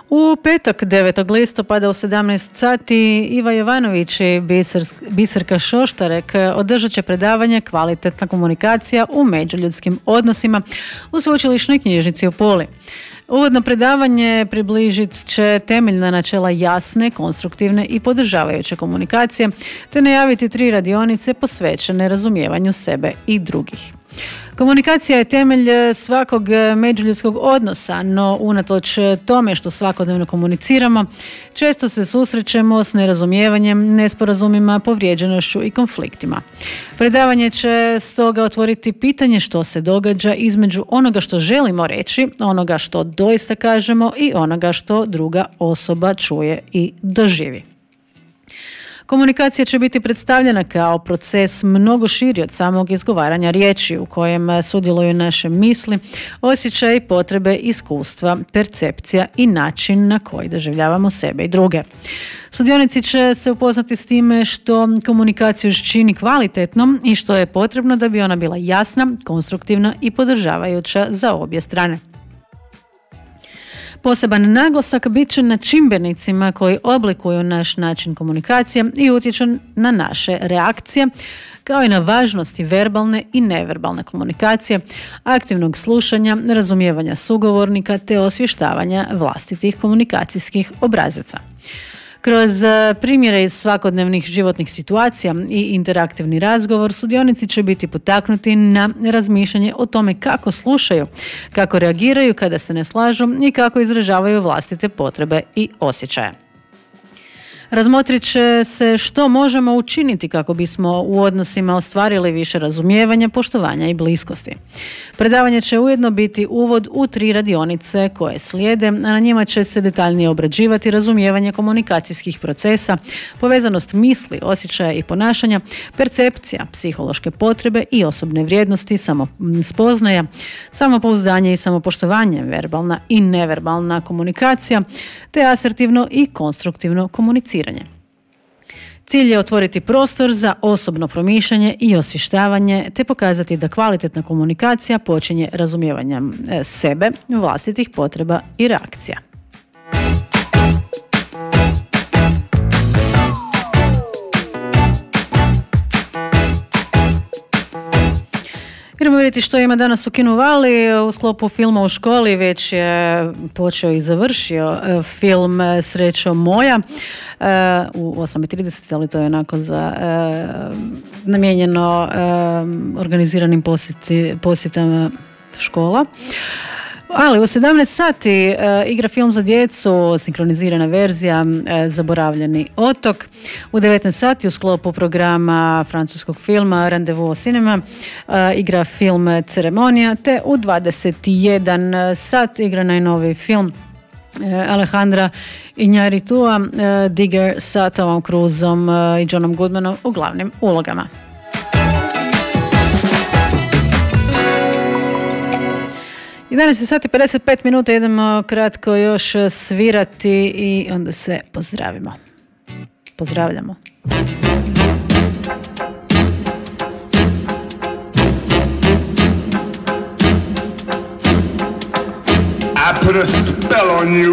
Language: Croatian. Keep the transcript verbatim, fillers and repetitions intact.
U petak devetog listopada u sedamnaest sati Iva Jovanović i Biserka Šoštarek održat će predavanje Kvalitetna komunikacija u međuljudskim odnosima u Sveučilišnoj knjižnici u Puli. Uvodno predavanje približit će temeljna načela jasne, konstruktivne i podržavajuće komunikacije, te najaviti tri radionice posvećene razumijevanju sebe i drugih. Komunikacija je temelj svakog međuljudskog odnosa, no unatoč tome što svakodnevno komuniciramo, često se susrećemo s nerazumijevanjem, nesporazumima, povrijeđenošću i konfliktima. Predavanje će stoga otvoriti pitanje što se događa između onoga što želimo reći, onoga što doista kažemo i onoga što druga osoba čuje i doživi. Komunikacija će biti predstavljena kao proces mnogo širi od samog izgovaranja riječi u kojem sudjeluju naše misli, osjećaji, potrebe, iskustva, percepcija i način na koji doživljavamo sebe i druge. Sudionici će se upoznati s time što komunikaciju čini kvalitetnom i što je potrebno da bi ona bila jasna, konstruktivna i podržavajuća za obje strane. Poseban naglasak bit će na čimbenicima koji oblikuju naš način komunikacije i utječu na naše reakcije, kao i na važnosti verbalne i neverbalne komunikacije, aktivnog slušanja, razumijevanja sugovornika te osvještavanja vlastitih komunikacijskih obrazaca. Kroz primjere iz svakodnevnih životnih situacija i interaktivni razgovor sudionici će biti potaknuti na razmišljanje o tome kako slušaju, kako reagiraju kada se ne slažu i kako izražavaju vlastite potrebe i osjećaje. Razmotrit će se što možemo učiniti kako bismo u odnosima ostvarili više razumijevanja, poštovanja i bliskosti. Predavanje će ujedno biti uvod u tri radionice koje slijede, a na njima će se detaljnije obrađivati razumijevanje komunikacijskih procesa, povezanost misli, osjećaja i ponašanja, percepcija, psihološke potrebe i osobne vrijednosti, samospoznaja, samopouzdanje i samopoštovanje, verbalna i neverbalna komunikacija, te asertivno i konstruktivno komuniciranje. Cilj je otvoriti prostor za osobno promišljanje i osvještavanje, te pokazati da kvalitetna komunikacija počinje razumijevanjem sebe, vlastitih potreba i reakcija. Idemo vidjeti što ima danas u Kinu Vali. U sklopu filma U školi već je počeo i završio film Srećo moja u osam i trideset, ali to je onako za namijenjeno organiziranim posjeti, posjetama škola. Ali u sedamnaest sati uh, igra film za djecu, sinkronizirana verzija uh, Zaboravljeni otok. U devetnaest sati u sklopu programa francuskog filma Rendezvous au Cinema uh, igra film Ceremonija, te u dvadeset jedan sat igra najnoviji film uh, Alejandra Iñárritua, uh, Digger sa Tomom Cruiseom uh, i Johnom Goodmanom u glavnim ulogama. jedanaest sati pedeset pet minuta, idemo kratko još svirati i onda se pozdravimo. Pozdravljamo. I put a spell on you.